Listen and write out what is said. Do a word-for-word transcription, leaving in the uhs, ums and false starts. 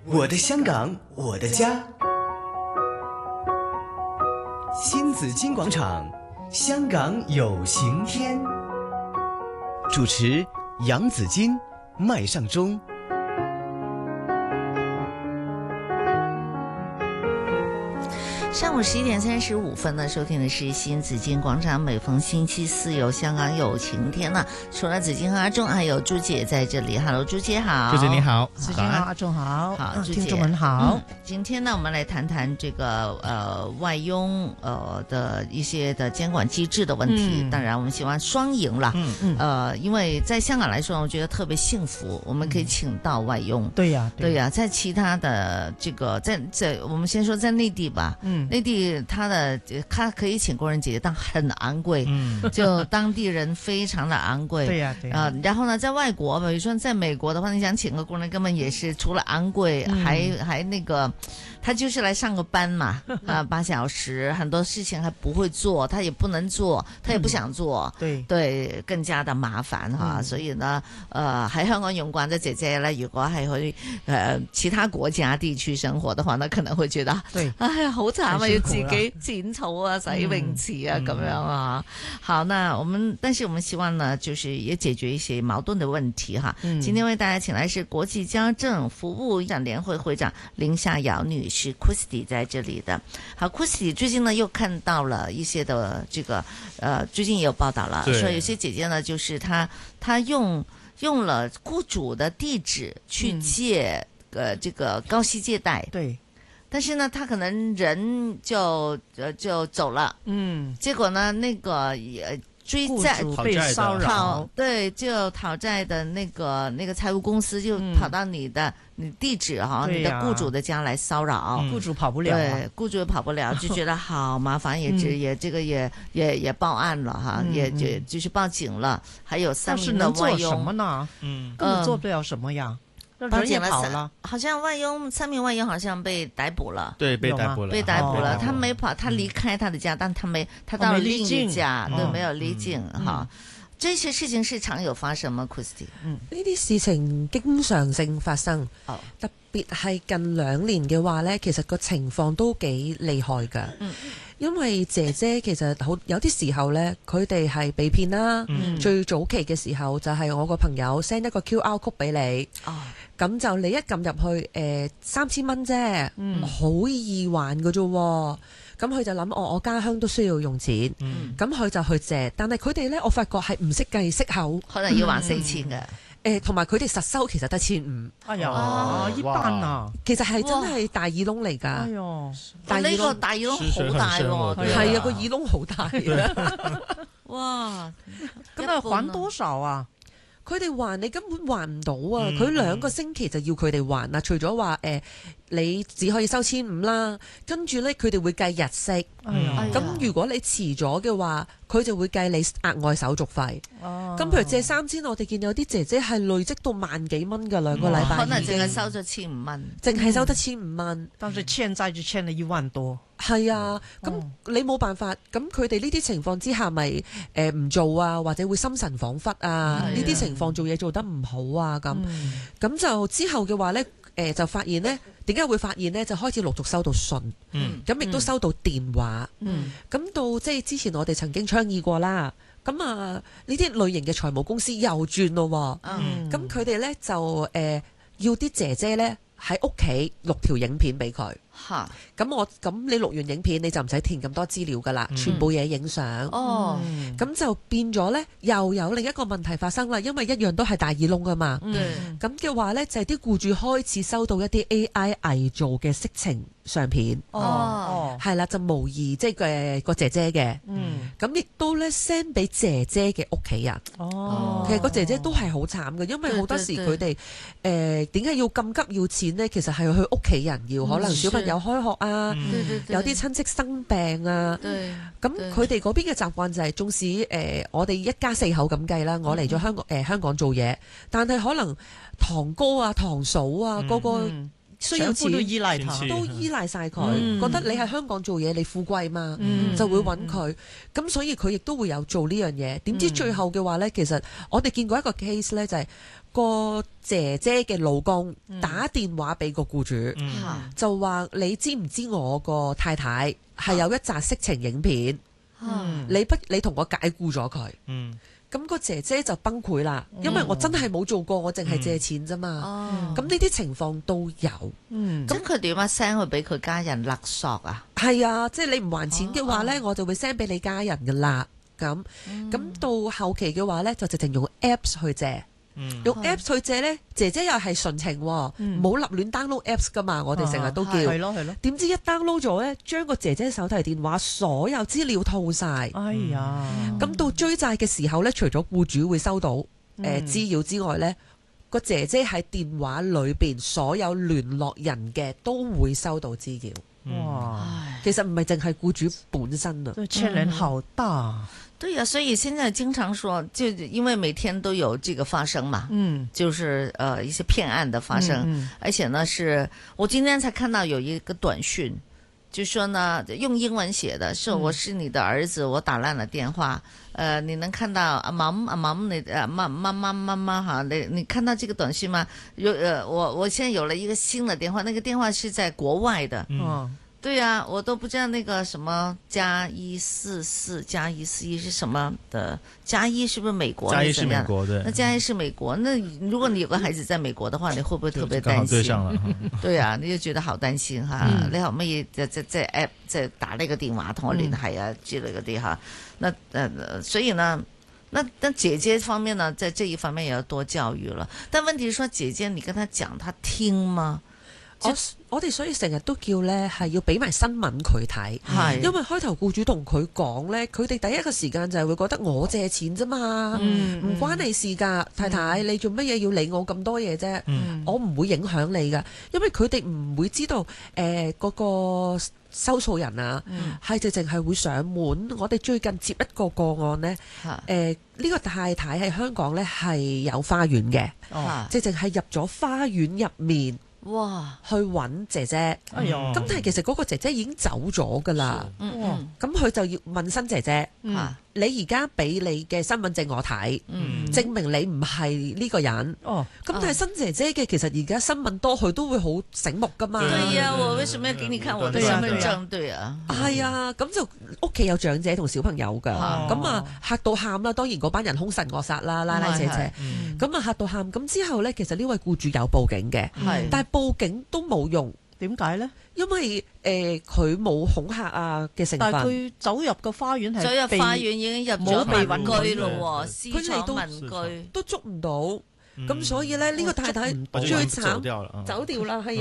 我的香港，我的家。新紫金广场，香港有晴天。主持杨紫金、麦尚中。 上午十一点三十五分呢，收听的是新紫金广场。每逢星期四有香港有晴天呢，除了紫金和阿仲，还有朱姐在这里。Hello， 朱姐好。 朱姐你好。 紫金好，阿仲好。 好，朱姐听众们好、 嗯。今天呢，我们来谈谈这个呃外佣呃的一些的监管机制的问题。嗯、当然，我们希望双赢啦。嗯嗯。呃，因为在香港来说，我觉得特别幸福，我们可以请到外佣。 嗯、对呀、啊， 对呀、啊，在其他的这个在在我们先说在内地吧。嗯。内地他的他可以请工人姐姐，但很昂贵，嗯，就当地人非常的昂贵， 对呀、啊，对呀、 啊呃。然後呢，在外國，比如說在美國的話，你想請個工人，根本也是除了昂貴，嗯、還還那個，他就是來上個班嘛，啊、呃，八小時，很多事情還不會做，他也不能做，他也不想做，嗯、對對，更加的麻煩哈、嗯。所以呢，呃，喺香港用慣的姐姐呢，如果係去呃其他國家地區生活的話，那可能會覺得，對，哎呀，好慘啊，要自己剪草啊、洗泳池啊咁、嗯、樣啊。好，那我們但是我們希望呢，就是也解決一些矛盾的問題哈。嗯、今天為大家請來是國際家政服務展聯會會長林夏瑤女士 Christy 在這裡的。好 ，Christy 最近呢又看到了一些的這個，呃，最近也有報道了，說有些姐姐呢，就是她她用用了雇主的地址去借、嗯、呃這個高息借貸。 對。 但是呢，他可能人就呃就走了，嗯，結果呢，那個呃追債被騷擾， 對，就討債的那個那個財務公司就跑到你的、嗯、你地址哈、嗯，你的雇主的家來騷擾， 雇、嗯、主跑不了、啊， 對，雇主也跑不了，就覺得好麻煩，也只、嗯、也這個也也也報案了哈，嗯、也就就是報警了，還有三名的外傭， 但是能做什麼呢？嗯，根本做不了什麼呀。 人也跑了，好像外佣三名外佣好像被逮捕了， 對，被逮捕了， 被逮捕了。他沒跑，他離開他的家，嗯、但他沒，他到了另一家，對，沒有離境哈。這些事情是常有發生嗎 ，Christy？ 嗯，呢啲事情經常性發生，哦、特別係近兩年嘅話呢，其實個情況都幾厲害㗎。嗯。因為姐姐其實好有啲時候呢，佢哋係被騙啦、嗯。最早期嘅時候就係我個朋友 send 一個 Q R code 俾你，咁、哦、就你一撳入去，誒三千蚊啫，好、嗯、易還㗎啫。咁佢就諗我我家鄉都需要用錢，咁、嗯、佢就去借。但係佢哋呢，我發覺係唔識計息口， 可能要還四千嘅。 誒同埋佢哋實收其實得千五， 哎呀，啊一般啊， 其實係真係大耳窿嚟㗎，哎呀，但呢個大耳窿好大喎， 係啊個耳窿好大啊， 哇， 咁啊還多少啊？ 佢哋還你根本還唔到啊！佢、嗯、兩個星期就要佢哋還啦，除咗話誒你只可以收千五啦，跟住咧佢哋會計日息，咁、嗯、如果你遲咗嘅話，佢就會計你額外手續費。咁、哦、譬如借三千，我哋見有啲姐姐係累積到萬幾蚊㗎，兩個禮拜、嗯、 可能淨係收咗千五蚊， 淨係收得千五蚊、嗯， 但係欠債就欠了一萬多。 係啊，咁、哦、你冇辦法，咁佢哋呢啲情況之下，咪誒唔做啊，或者會心神恍惚啊，呢啲、啊、情況做嘢做得唔好啊，咁咁、嗯、就之後嘅話呢，誒、呃、就發現呢點解會發現呢？就開始陸續收到信，咁、嗯、亦都收到電話，咁、嗯、到即係之前我哋曾經倡議過啦，咁啊呢啲類型嘅財務公司又轉咯，咁佢哋呢就誒、呃、要啲姐姐呢喺屋企錄條影片俾佢。吓，咁我咁你錄完影片你就唔使填咁多資料噶啦、嗯，全部嘢影相。哦，咁就變咗呢，又有另一個問題發生啦，因為一樣都係大耳窿噶嘛。嗯，咁嘅話呢，就係、是、啲僱主開始收到一啲 A I 偽造嘅色情相片。哦，係啦，就模擬即係嘅個姐姐嘅。嗯，咁亦都呢 send 俾姐姐嘅屋企人。哦，其實個姐姐都係好慘嘅，因為好多時佢哋誒點解要咁急要錢呢？其實係佢屋企人要、嗯，可能小朋友有開學啊，嗯、有啲親戚生病啊，咁佢哋嗰邊嘅習慣就係、是，縱使誒、呃、我哋一家四口咁計啦，我嚟咗香港誒、呃、香港做嘢，但係可能堂哥啊、堂嫂啊，個、嗯、個需要錢都依賴佢， 都依賴晒佢， 嗯、 覺得你喺香港做嘢，你富貴嘛， 嗯、 就會揾佢。咁所以佢亦都會有做呢樣嘢。點知最後嘅話呢，其實我哋見過一個 case 呢，就係個姐姐嘅老公打電話俾個僱主， 嗯、 就話你知唔知我個太太係有一紮色情影片？ 嗯、 你不你同我解僱咗佢？ 嗯咁個姐姐就崩潰啦，因為我真係冇做過，我淨係借錢啫嘛。咁呢啲情況都有。 咁佢點啊 send 去俾佢家人勒索啊？ 係啊，即係你唔還錢嘅話呢， 哦、 我就會 send 俾你家人噶啦。咁咁、嗯、到後期嘅話呢，就直情用 Apps 去借。 嗯、 用 Apps 去借呢，姐姐又係純情，冇立亂 download Apps 噶嘛。我哋成日都叫。 係咯係咯。點知一 download 咗呢，將個姐姐手提電話所有資料套晒。 哎呀！ 咁到追債嘅時候呢，除咗僱主會收到誒、呃、滋擾之外呢，個姐姐喺電話裏邊所有聯絡人嘅都會收到滋擾。 哇！ 其實唔係淨係僱主本身啊， 牽連好大。 對啊，所以現在經常說，就因為每天都有這個發生嘛， 嗯， 就是呃一些騙案的發生， 嗯嗯、 而且呢，是我今天才看到有一個短訊，就說呢用英文寫的，是我是你的兒子，我打爛了電話，呃，你能看到阿媽阿媽你啊媽媽媽媽媽哈，你你看到這個短訊嗎？有呃我我現在有了一個新的電話，那個電話是在國外的， 嗯。 對啊，我都不知道那個什麼加一四四加一四一是什麼的，加一是不是美國？ 加一是美國的， 那加一是美國，那如果你有個孩子在美國的話，你會不會特別擔心？ 剛好對上了， 對啊，你就覺得好擔心哈。 嗯、 你可唔可以在在在 app 在打那個電話同我聯繫啊之類嗰啲哈？那呃，所以呢，那那姐姐方面呢，在這一方面也要多教育了。但問題是說，姐姐你跟他講，他聽嗎？ 我我哋所以成日都叫呢係要俾埋新聞佢睇， 係因為開頭僱主同佢講呢，佢哋第一個時間就係會覺得我借錢啫嘛，唔、嗯、關你事㗎，嗯、太太你做乜嘢要理我咁多嘢啫？嗯、我唔會影響你㗎，因為佢哋唔會知道誒嗰、呃嗰個收數人啊，係直情係會上門。我哋最近接一個個案呢，誒呢、呃呢個太太喺香港呢係有花園嘅， 哦、 直情係入咗花園入面。 哇！ 去揾姐姐，咁、 哎、呦但係其實嗰個姐姐已經走咗㗎啦。 嗯， 咁佢就要問新姐姐， 嗯、 你而家俾你嘅身份證我睇， 嗯、 證明你唔係呢個人。 哦， 咁但係新姐姐嘅其實而家新聞多，佢都會好醒目㗎嘛。 對呀、啊，我為什麼要給你看我的身份證？對啊， 係啊，咁就屋企有長者同小朋友㗎，咁啊嚇到喊啦。當然嗰班人兇神惡煞啦，拉拉扯扯，咁啊嚇到喊。咁之後呢，其實呢位僱主有報警嘅， 係， 但係報警都冇用。 點解呢？ 因為誒佢冇恐嚇啊嘅成分， 但係佢走入個花園係走入花園已經入咗民居咯，私闖民居都捉唔到，咁所以咧呢個太太最慘走掉啦，係啊。